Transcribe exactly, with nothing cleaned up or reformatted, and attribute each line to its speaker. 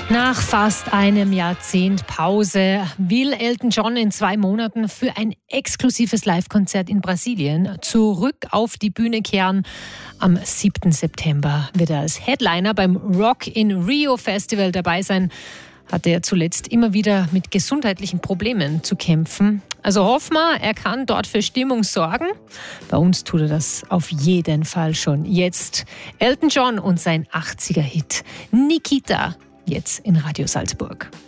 Speaker 1: Nach fast einem Jahrzehnt Pause will Elton John in zwei Monaten für ein exklusives Live-Konzert in Brasilien zurück auf die Bühne kehren. Am siebten September wird er als Headliner beim Rock in Rio Festival dabei sein. Hatte er zuletzt immer wieder mit gesundheitlichen Problemen zu kämpfen. Also hoffen wir, er kann dort für Stimmung sorgen. Bei uns tut er das auf jeden Fall schon jetzt. Elton John und sein achtziger-Hit Nikita, jetzt in Radio Salzburg.